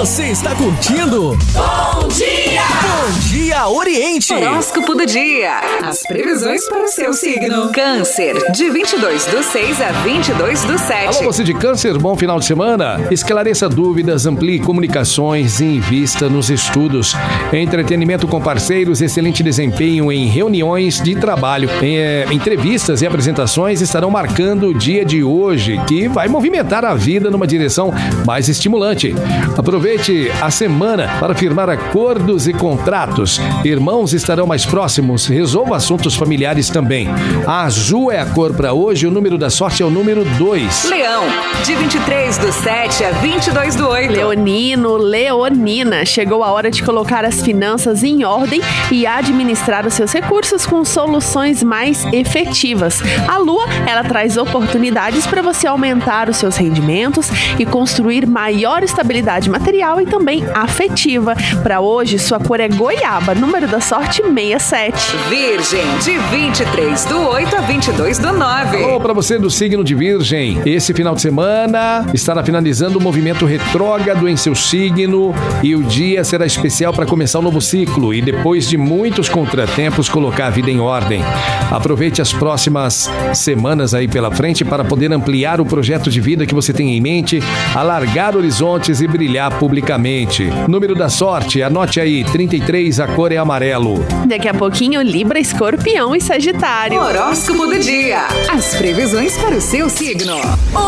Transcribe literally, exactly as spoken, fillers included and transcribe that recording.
Você está curtindo? Bom dia! Bom dia, Oriente! Horóscopo do dia. As previsões para o seu signo. Câncer, de vinte e dois do seis a vinte e dois do sete. Alô, você de Câncer, bom final de semana. Esclareça dúvidas, amplie comunicações e invista nos estudos. Entretenimento com parceiros, excelente desempenho em reuniões de trabalho. Em, é, entrevistas e apresentações estarão marcando o dia de hoje, que vai movimentar a vida numa direção mais estimulante. Aproveite a semana para firmar acordos e contratos. Irmãos estarão mais próximos, resolva assuntos familiares também. A azul é a cor para hoje, o número da sorte é o número dois. Leão, de vinte e três do sete a vinte e dois do oito. Leonino, Leonina, chegou a hora de colocar as finanças em ordem e administrar os seus recursos com soluções mais efetivas. A lua, ela traz oportunidades para você aumentar os seus rendimentos e construir maior estabilidade material e também afetiva. Para hoje, sua cor é goiaba, número da sorte sessenta e sete. Virgem, de vinte e três do oito a vinte e dois do nove. Alô, para você do signo de Virgem. Esse final de semana estará finalizando o movimento retrógrado em seu signo e o dia será especial para começar um novo ciclo e depois de muitos contratempos colocar a vida em ordem. Aproveite as próximas semanas aí pela frente para poder ampliar o projeto de vida que você tem em mente, alargar horizontes e brilhar publicamente. Número da sorte, anote aí, trinta e três, a cor é amarelo. Daqui a pouquinho, Libra, Escorpião e Sagitário. Horóscopo do dia. As previsões para o seu signo.